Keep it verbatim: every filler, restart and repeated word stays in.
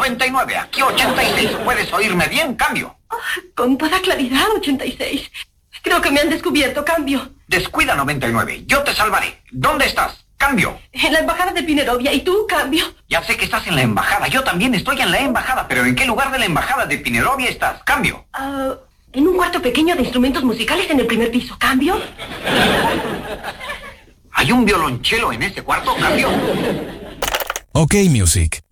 noventa y nueve, aquí ochenta y seis. ¿Puedes oírme bien? Cambio. Oh, con toda claridad, ochenta y seis. Creo que me han descubierto, cambio. Descuida, noventa y nueve. Yo te salvaré. ¿Dónde estás? Cambio. En la embajada de Pinerovia. ¿Y tú, cambio? Ya sé que estás en la embajada. Yo también estoy en la embajada. ¿Pero en qué lugar de la embajada de Pinerovia estás? Cambio. Uh, en un cuarto pequeño de instrumentos musicales en el primer piso. ¿Cambio? ¿Hay un violonchelo en ese cuarto? Cambio. Ok Music,